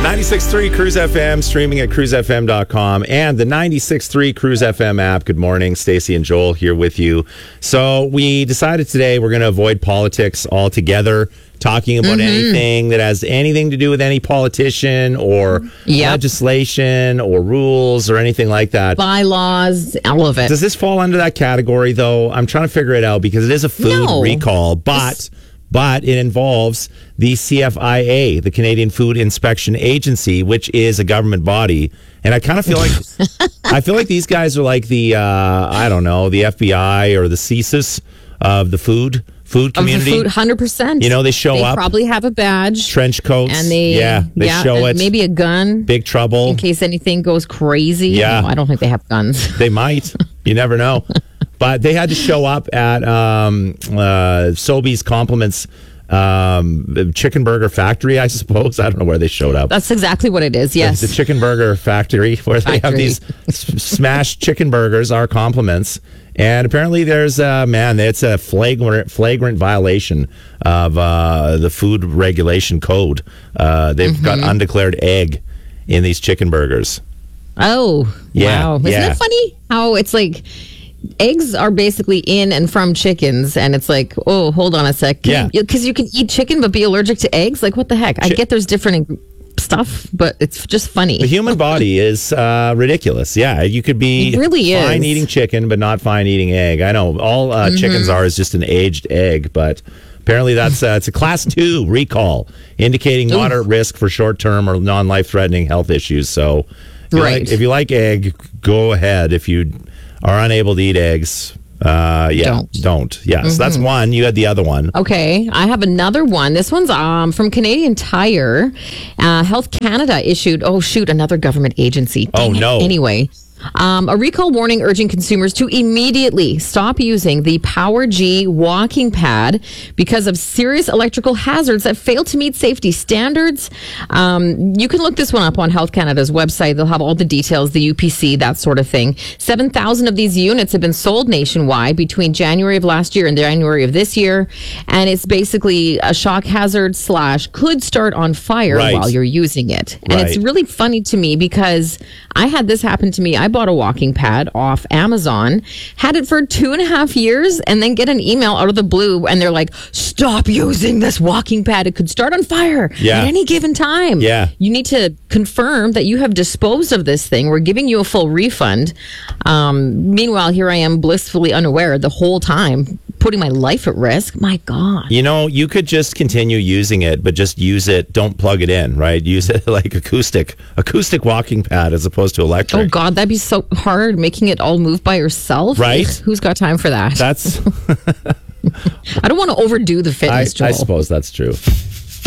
96.3 Cruise FM, streaming at cruisefm.com and the 96.3 Cruise FM app. Good morning. Stacey and Joel here with you. So we decided today we're going to avoid politics altogether, talking about anything that has anything to do with any politician or legislation or rules or anything like that. Bylaws, all of it. Does this fall under that category, though? I'm trying to figure it out because it is a food recall, but it involves the CFIA, the Canadian Food Inspection Agency, which is a government body. And I kind of feel like these guys are like the I don't know, the FBI or the CSIS of the food community. Of the food, 100%. You know, they show up. They probably have a badge, trench coats, and they show it. Maybe a gun. Big trouble in case anything goes crazy. Yeah, no, I don't think they have guns. They might. You never know. But they had to show up at Sobeys Compliments chicken burger factory, I suppose. I don't know where they showed up. That's exactly what it is, yes. The chicken burger factory where they have these smashed chicken burgers, our compliments. And apparently there's, it's a flagrant violation of the food regulation code. They've got undeclared egg in these chicken burgers. Oh, wow. Isn't it funny how it's like eggs are basically in and from chickens, and it's like, oh, hold on a sec. Because you can eat chicken but be allergic to eggs? Like, what the heck? I get there's different stuff, but it's just funny. The human body is ridiculous. Yeah, you could be fine eating chicken but not fine eating egg. I know all chickens are is just an aged egg, but apparently that's it's a class 2 recall indicating moderate risk for short-term or non-life-threatening health issues. So if you like egg, go ahead. If you are unable to eat eggs, don't. Yes, that's one. You had the other one. Okay, I have another one. This one's from Canadian Tire. Health Canada issued, another government agency. Dang it. Anyway. A recall warning urging consumers to immediately stop using the Power G walking pad because of serious electrical hazards that fail to meet safety standards. You can look this one up on Health Canada's website. They'll have all the details, the UPC, that sort of thing. 7,000 of these units have been sold nationwide between January of last year and January of this year. And it's basically a shock hazard / could start on fire while you're using it. And it's really funny to me because I had this happen to me. I bought a walking pad off Amazon, had it for 2.5 years, and then get an email out of the blue, and they're like, stop using this walking pad. It could start on fire at any given time. Yeah. You need to confirm that you have disposed of this thing. We're giving you a full refund. Meanwhile, here I am blissfully unaware the whole time, putting my life at risk. My God. You know, you could just continue using it, but just use it. Don't plug it in, right? Use it like acoustic walking pad as opposed to electric. Oh, God, that'd be so hard, making it all move by yourself. Right? Who's got time for that? That's... I don't want to overdo the fitness, Joel. I suppose that's true.